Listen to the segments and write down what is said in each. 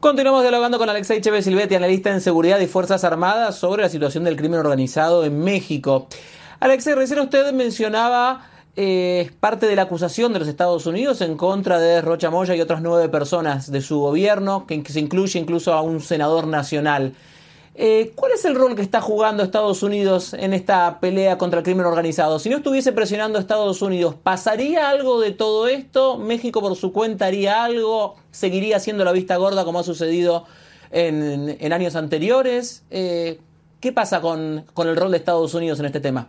Continuamos dialogando con Alexei Chévez Silvetti, analista en seguridad y Fuerzas Armadas, sobre la situación del crimen organizado en México. Alexei, recién usted mencionaba parte de la acusación de los Estados Unidos en contra de Rocha Moya y otras 9 personas de su gobierno, que se incluye incluso a un senador nacional. ¿Cuál es el rol que está jugando Estados Unidos en esta pelea contra el crimen organizado? Si no estuviese presionando a Estados Unidos, ¿pasaría algo de todo esto? ¿México por su cuenta haría algo? ¿Seguiría haciendo la vista gorda como ha sucedido en años anteriores? ¿Qué pasa con el rol de Estados Unidos en este tema?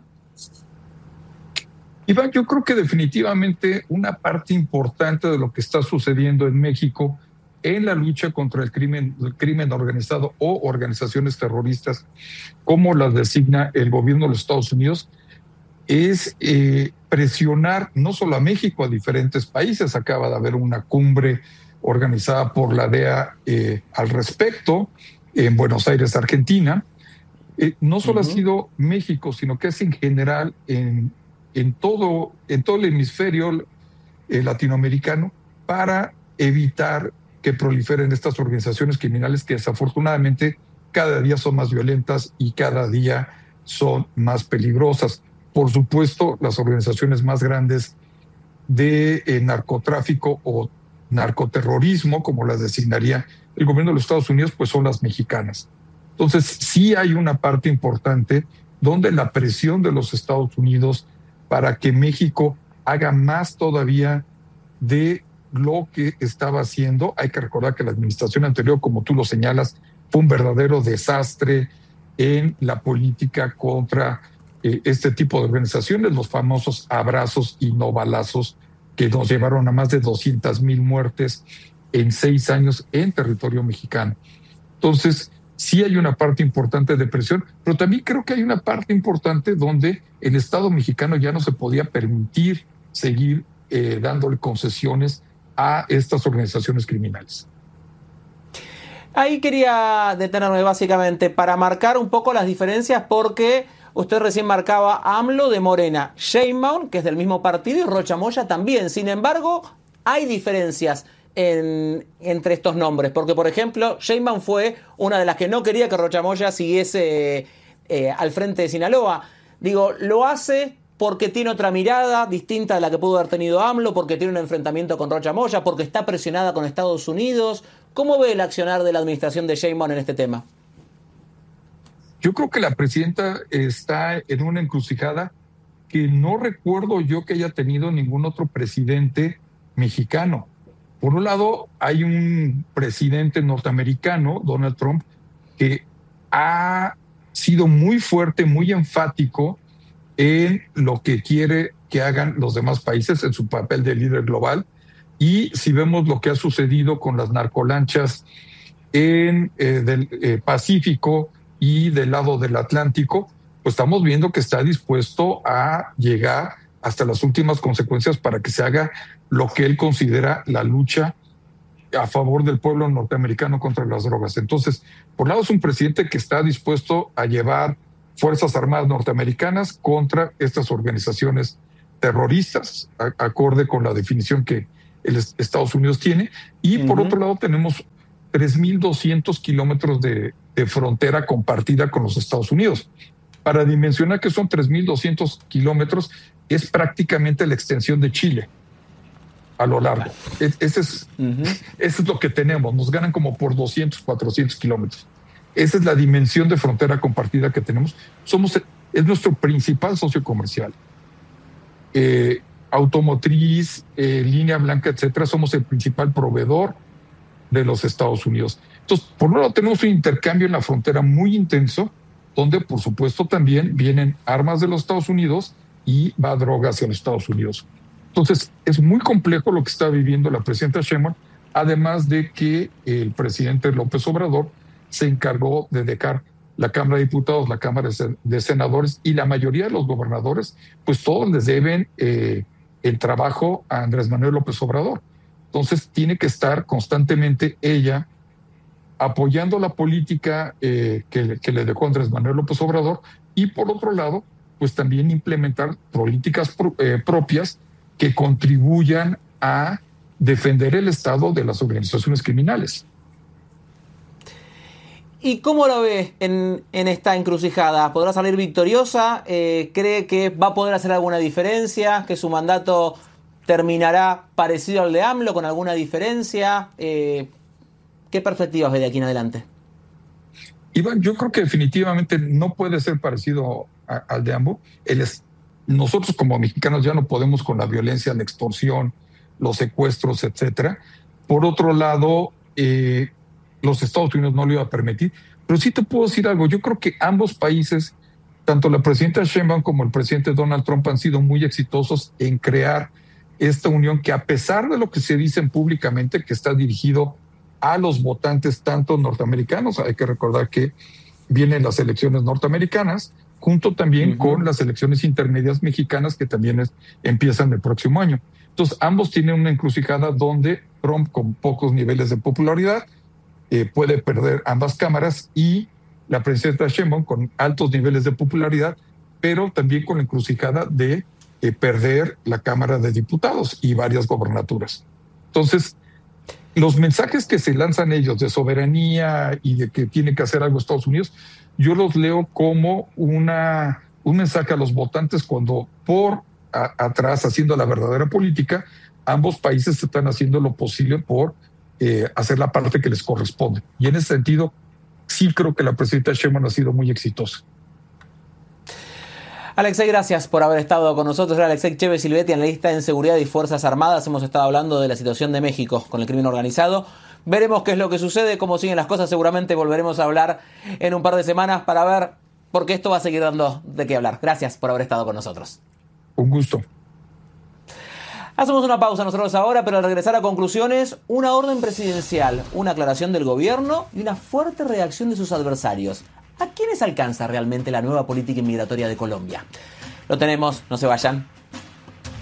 Iván, yo creo que definitivamente una parte importante de lo que está sucediendo en México en la lucha contra el crimen organizado o organizaciones terroristas, como las designa el gobierno de los Estados Unidos, es presionar no solo a México, a diferentes países. Acaba de haber una cumbre organizada por la DEA al respecto en Buenos Aires, Argentina. No solo ha sido México, sino que es en general en todo el hemisferio latinoamericano, para evitar que proliferen estas organizaciones criminales que desafortunadamente cada día son más violentas y cada día son más peligrosas. Por supuesto, las organizaciones más grandes de narcotráfico o narcoterrorismo, como las designaría el gobierno de los Estados Unidos, pues son las mexicanas. Entonces, sí hay una parte importante donde la presión de los Estados Unidos para que México haga más todavía de lo que estaba haciendo. Hay que recordar que la administración anterior, como tú lo señalas, fue un verdadero desastre en la política contra este tipo de organizaciones, los famosos abrazos y no balazos, que nos llevaron a más de 200,000 muertes en 6 años en territorio mexicano. Entonces, sí hay una parte importante de presión, pero también creo que hay una parte importante donde el Estado mexicano ya no se podía permitir seguir dándole concesiones a estas organizaciones criminales. Ahí quería detenerme básicamente para marcar un poco las diferencias, porque usted recién marcaba AMLO de Morena, Sheinbaum, que es del mismo partido, y Rocha Moya también. Sin embargo, hay diferencias entre estos nombres, porque por ejemplo Sheinbaum fue una de las que no quería que Rocha Moya siguiese al frente de Sinaloa. Digo, lo hace porque tiene otra mirada distinta a la que pudo haber tenido AMLO, porque tiene un enfrentamiento con Rocha Moya, porque está presionada con Estados Unidos. ¿Cómo ve el accionar de la administración de Sheinbaum en este tema? Yo creo que la presidenta está en una encrucijada que no recuerdo yo que haya tenido ningún otro presidente mexicano. Por un lado, hay un presidente norteamericano, Donald Trump, que ha sido muy fuerte, muy enfático en lo que quiere que hagan los demás países en su papel de líder global. Y si vemos lo que ha sucedido con las narcolanchas en del Pacífico y del lado del Atlántico, pues estamos viendo que está dispuesto a llegar hasta las últimas consecuencias para que se haga lo que él considera la lucha a favor del pueblo norteamericano contra las drogas. Entonces, por un lado es un presidente que está dispuesto a llevar Fuerzas Armadas norteamericanas contra estas organizaciones terroristas, acorde con la definición que Estados Unidos tiene, y por otro lado tenemos 3,200 kilómetros de frontera compartida con los Estados Unidos. Para dimensionar que son 3,200 kilómetros, es prácticamente la extensión de Chile a lo largo. Eso es lo que tenemos. Nos ganan como por 200, 400 kilómetros. Esa es la dimensión de frontera compartida que tenemos. Es nuestro principal socio comercial. Automotriz, línea blanca, etcétera, somos el principal proveedor de los Estados Unidos. Entonces, por un lado tenemos un intercambio en la frontera muy intenso, donde por supuesto también vienen armas de los Estados Unidos y va droga hacia los Estados Unidos. Entonces, es muy complejo lo que está viviendo la presidenta Sheinbaum, además de que el presidente López Obrador se encargó de dejar la Cámara de Diputados, la Cámara de Senadores y la mayoría de los gobernadores, pues todos les deben el trabajo a Andrés Manuel López Obrador. Entonces, tiene que estar constantemente ella apoyando la política que le dejó Andrés Manuel López Obrador, y por otro lado, pues también implementar políticas propias que contribuyan a defender el Estado de las organizaciones criminales. ¿Y cómo lo ve en esta encrucijada? ¿Podrá salir victoriosa? ¿Cree que va a poder hacer alguna diferencia? ¿Que su mandato terminará parecido al de AMLO, con alguna diferencia? ¿Qué perspectivas ve de aquí en adelante? Iván, yo creo que definitivamente no puede ser parecido al de AMLO. Nosotros como mexicanos ya no podemos con la violencia, la extorsión, los secuestros, etcétera. Por otro lado, los Estados Unidos no lo iba a permitir. Pero sí te puedo decir algo, yo creo que ambos países, tanto la presidenta Sheinbaum como el presidente Donald Trump, han sido muy exitosos en crear esta unión que, a pesar de lo que se dicen públicamente, que está dirigido a los votantes tanto norteamericanos, hay que recordar que vienen las elecciones norteamericanas, junto también con las elecciones intermedias mexicanas que también empiezan el próximo año. Entonces, ambos tienen una encrucijada donde Trump, con pocos niveles de popularidad, puede perder ambas cámaras, y la presidenta Sheinbaum con altos niveles de popularidad, pero también con la encrucijada de perder la Cámara de Diputados y varias gobernaturas. Entonces, los mensajes que se lanzan ellos de soberanía y de que tiene que hacer algo Estados Unidos, yo los leo como un mensaje a los votantes cuando atrás, haciendo la verdadera política, ambos países están haciendo lo posible por hacer la parte que les corresponde. Y en ese sentido, sí creo que la presidenta Sheinbaum ha sido muy exitosa. Alexei, gracias por haber estado con nosotros. Era Alexei Chévez Silvetti, analista en seguridad y fuerzas armadas. Hemos estado hablando de la situación de México con el crimen organizado. Veremos qué es lo que sucede, cómo siguen las cosas. Seguramente volveremos a hablar en un par de semanas para ver, porque esto va a seguir dando de qué hablar. Gracias por haber estado con nosotros. Un gusto. Hacemos una pausa nosotros ahora, pero al regresar a conclusiones, una orden presidencial, una aclaración del gobierno y una fuerte reacción de sus adversarios. ¿A quiénes alcanza realmente la nueva política inmigratoria de Colombia? Lo tenemos, no se vayan.